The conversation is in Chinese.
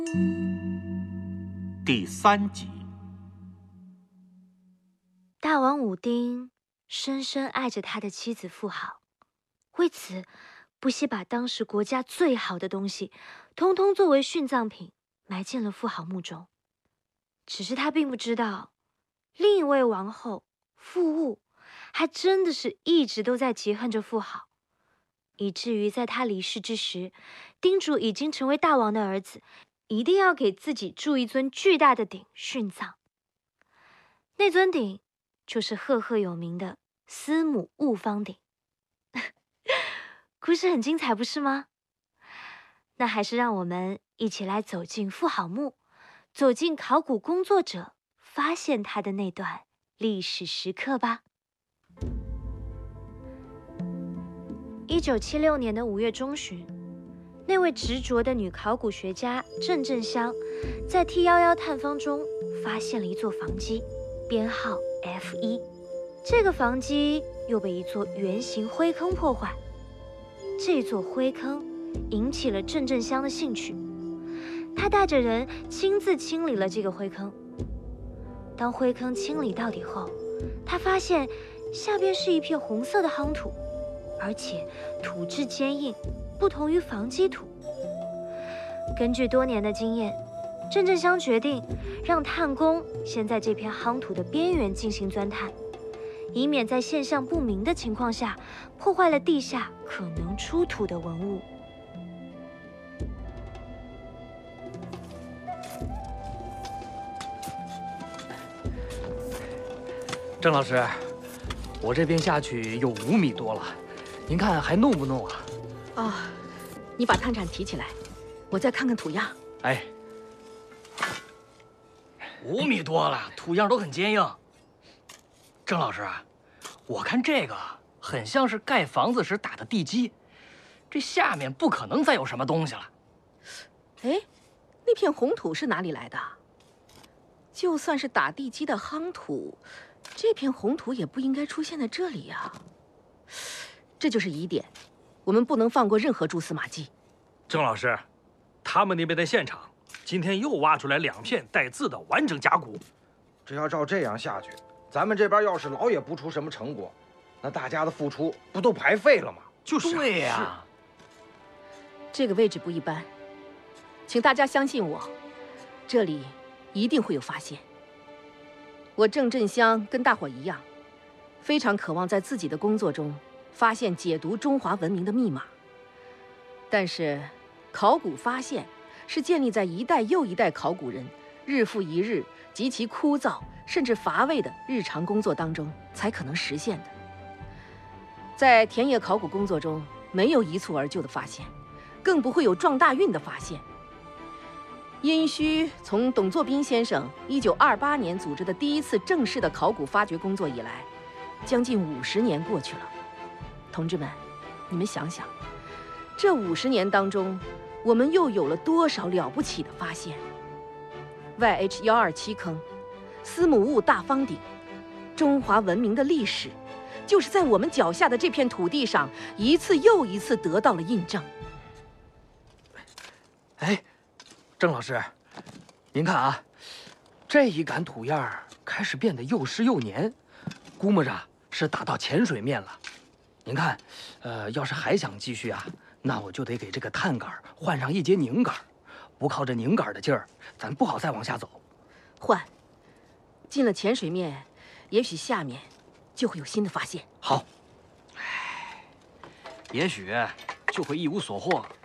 第3集。 大王武丁深深爱着他的妻子妇好，为此不惜把当时国家最好的东西，通通作为殉葬品埋进了妇好墓中。只是他并不知道，另一位王后妇务还真的是一直都在结恨着妇好，以至于在他离世之时，叮嘱已经成为大王的儿子，一定要给自己铸一尊巨大的鼎殉葬。那尊鼎就是赫赫有名的司母戊方鼎。故事很精彩，不是吗？那还是让我们一起来走进妇好墓，走进考古工作者发现他的那段历史时刻吧。1976年的5月中旬，那位执着的女考古学家郑正香，在 T11探方中发现了一座房基，编号 F1。这个房基又被一座圆形灰坑破坏。这座灰坑引起了郑正香的兴趣，他带着人亲自清理了这个灰坑。当灰坑清理到底后，他发现下边是一片红色的夯土，而且土质坚硬，不同于房基土。根据多年的经验，郑正香决定让探工先在这片夯土的边缘进行钻探，以免在现象不明的情况下破坏了地下可能出土的文物。 郑老师，我这边下去有5米多了，您看还弄不弄啊？ 啊，你把探铲提起来，我再看看土样。 哎，5米多了，土样都很坚硬。郑老师，我看这个很像是盖房子时打的地基，这下面不可能再有什么东西了。 哎，那片红土是哪里来的？就算是打地基的夯土，这片红土也不应该出现在这里呀。这就是疑点，我们不能放过任何蛛丝马迹。 郑老师，他们那边的现场今天又挖出来2片带字的完整甲骨。 这要照这样下去，咱们这边要是老也不出什么成果，那大家的付出不都白费了吗？ 就是对呀， 这个位置不一般，请大家相信我，这里一定会有发现。我郑振香跟大伙一样，非常渴望在自己的工作中发现解读中华文明的密码。但是，考古发现是建立在一代又一代考古人日复一日极其枯燥甚至乏味的日常工作当中才可能实现的。在田野考古工作中，没有一蹴而就的发现，更不会有撞大运的发现。殷墟从董作宾先生1928年组织的第一次正式的考古发掘工作以来，将近50年过去了。同志们，你们想想，这50年当中，我们又有了多少了不起的发现 ？YH127坑、司母戊大方鼎，中华文明的历史，就是在我们脚下的这片土地上，一次又一次得到了印证。 哎，郑老师，您看啊，这一杆土样开始变得又湿又黏，估摸着是打到浅水面了。您看，要是还想继续啊，那我就得给这个探杆换上一节拧杆，不靠这拧杆的劲儿，咱不好再往下走。 换，进了浅水面，也许下面就会有新的发现。 好， 也许就会一无所获。